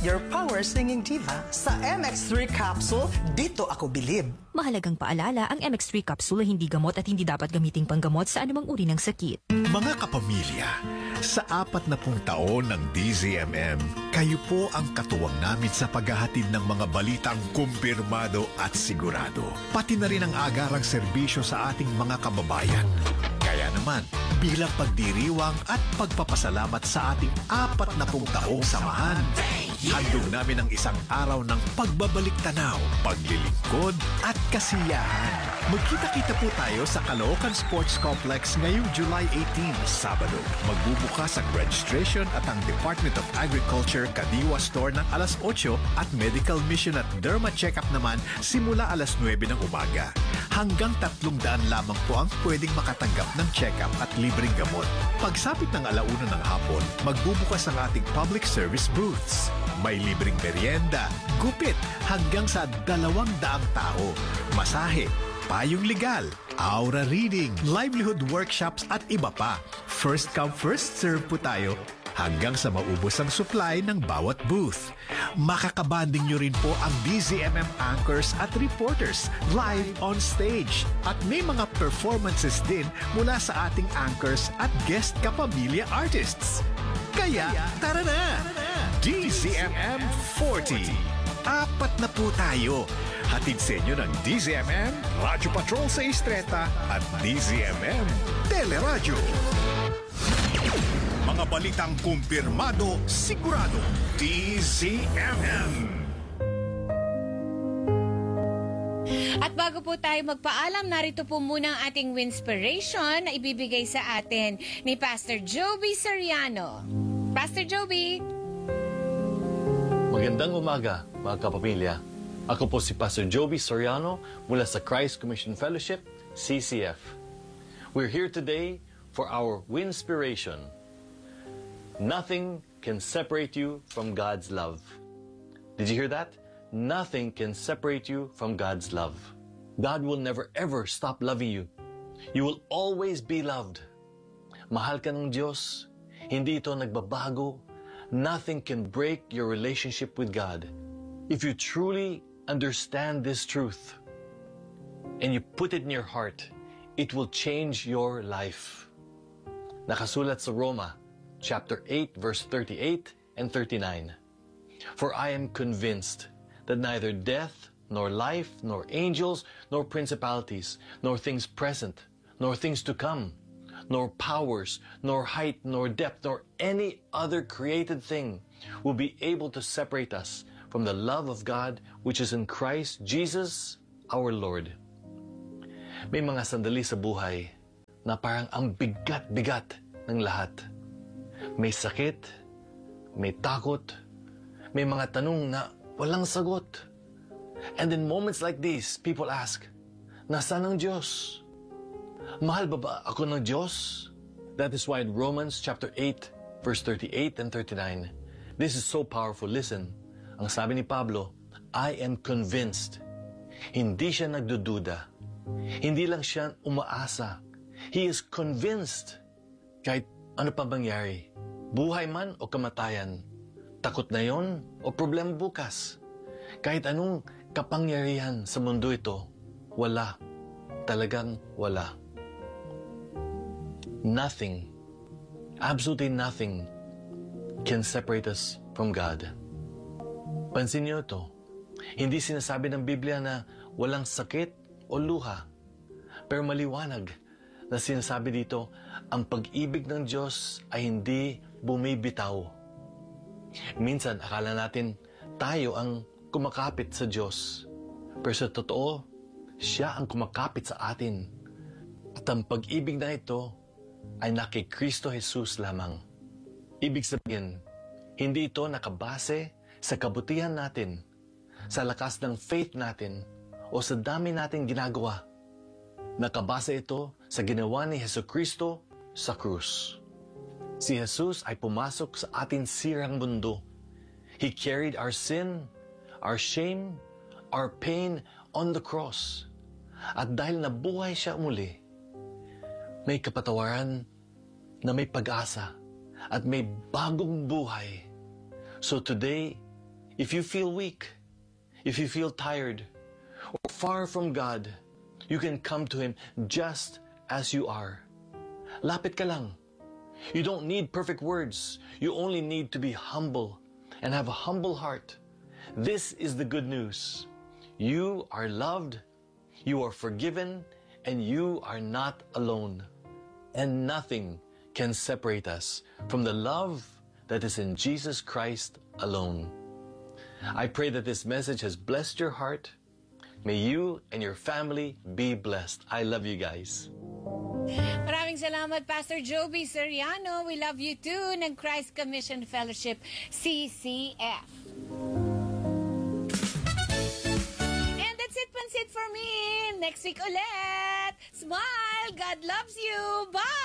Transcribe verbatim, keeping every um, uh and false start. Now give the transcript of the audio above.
your power singing diva. Sa M X three capsule, dito ako bilib. Mahalagang paalala, ang M X three capsule ay hindi gamot at hindi dapat gamiting panggamot sa anumang uri ng sakit. Mga kapamilya, sa apat na pung taon ng D Z M M, kayo po ang katuwang namin sa paghahatid ng mga balitang kumpirmado at sigurado. Pati na rin ang agarang serbisyo sa ating mga kababayan. Kaya naman, bilang pagdiriwang at pagpapasalamat sa ating apat na pung taong samahan, handog namin ang isang araw ng pagbabalik tanaw, paglilingkod at kasiyahan. Magkita-kita po tayo sa Caloocan Sports Complex ngayong July eighteenth, Sabado. Magbubukas ang registration at ang Department of Agriculture Kadiwa Store ng alas otso at Medical Mission at Derma Checkup naman simula alas nuwebe ng umaga. Hanggang tatlong daan lamang po ang pwedeng makatanggap ng check-up at libreng gamot. Pagsapit ng alauna ng hapon, magbubukas ang ating public service booths. May libreng merienda, gupit, hanggang sa dalawang daang tao. Masahe, payong legal, aura reading, livelihood workshops at iba pa. First come, first serve po tayo hanggang sa maubos ang supply ng bawat booth. Makakabanding nyo rin po ang D Z M M anchors at reporters live on stage. At may mga performances din mula sa ating anchors at guest kapamilya artists. Kaya, tara na! D Z M M forty. Apat na po tayo. Hatid sa inyo ng D Z M M, Radyo Patrol sa Istreta at D Z M M Teleradyo. Mga balitang kumpirmado, sigurado, D Z M M. At bago po tayo magpaalam, narito po muna ang ating Winspiration na ibibigay sa atin ni Pastor Joby Soriano. Pastor Joby! Magandang umaga, mga kapamilya. Ako po si Pastor Joby Soriano mula sa Christ Commission Fellowship, C C F. We're here today for our Winspiration. Nothing can separate you from God's love. Did you hear that? Nothing can separate you from God's love. God will never ever stop loving you. You will always be loved. Mahal ka ng Diyos. Hindi ito nagbabago. Nothing can break your relationship with God. If you truly understand this truth and you put it in your heart, it will change your life. Nakasulat sa Roma, chapter eight, verse thirty-eight and thirty-nine. For I am convinced that neither death, nor life, nor angels, nor principalities, nor things present, nor things to come, nor powers, nor height, nor depth, nor any other created thing will be able to separate us from the love of God which is in Christ Jesus our Lord. May mga sandali sa buhay na parang ang bigat-bigat ng lahat. May sakit, may takot, may mga tanong na walang sagot. And in moments like these, people ask, nasaan ang Diyos? Mahal ba ba ako ng Diyos? That is why in Romans chapter eight, verse thirty-eight and thirty-nine, this is so powerful. Listen, ang sabi ni Pablo, I am convinced. Hindi siya nagdududa. Hindi lang siya umaasa. He is convinced. Kahit ano pa mangyari, buhay man o kamatayan, takot na yon o problema bukas, kahit anong kapangyarihan sa mundo ito, wala. Talagang wala. Nothing, absolutely nothing can separate us from God. Pansin niyo ito. Hindi sinasabi ng Biblia na walang sakit o luha. Pero maliwanag na sinasabi dito, ang pag-ibig ng Diyos ay hindi bumibitaw. Minsan, akala natin tayo ang kumakapit sa Diyos. Pero sa totoo, siya ang kumakapit sa atin. At ang pag-ibig na ito ay na kay Kristo Jesus lamang. Ibig sabihin, hindi ito nakabase sa kabutihan natin, sa lakas ng faith natin, o sa dami nating ginagawa. Nakabase ito sa ginawa ni Jesucristo sa krus. Si Jesus ay pumasok sa ating sirang mundo. He carried our sin, our shame, our pain on the cross. At dahil nabuhay siya muli, may kapatawaran na may pag-asa at may bagong buhay. So today, If you feel weak, if you feel tired, or far from God, you can come to Him just as you are. Lapit ka lang. You don't need perfect words. You only need to be humble and have a humble heart. This is the good news. You are loved, you are forgiven, and you are not alone. And nothing can separate us from the love that is in Jesus Christ alone. I pray that this message has blessed your heart. May you and your family be blessed. I love you guys. Maraming salamat, Pastor Joby Soriano. We love you too, ng Christ Commission Fellowship, C C F. And that's it, Pansit, for me. Next week ulit. Smile. God loves you. Bye!